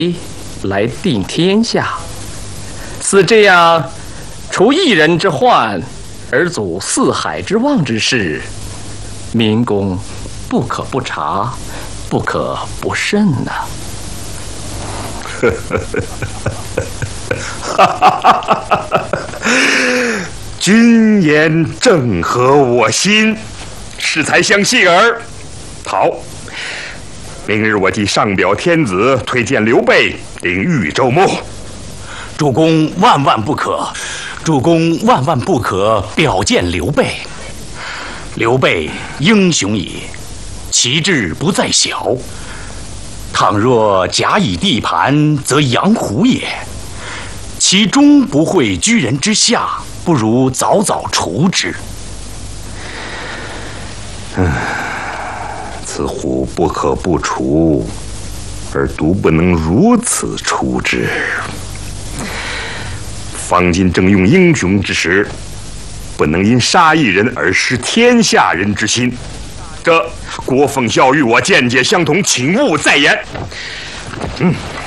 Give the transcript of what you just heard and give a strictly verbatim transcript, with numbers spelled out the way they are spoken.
来定天下。似这样，除一人之患而阻四海之望之事，民公不可不察，不可不慎呐、 啊。君言正合我心，适才相信耳。好，明日我替上表天子，推荐刘备领豫州牧。 主公万万不可，主公万万不可表见刘备。刘备英雄也，其志不在小。倘若假以地盘，则养虎也。其终不会居人之下，不如早早除之。 嗯，此虎不可不除，而独不能如此除之。方今正用英雄之时，不能因杀一人而失天下人之心。这国风教育我见解相同，请勿再言。嗯。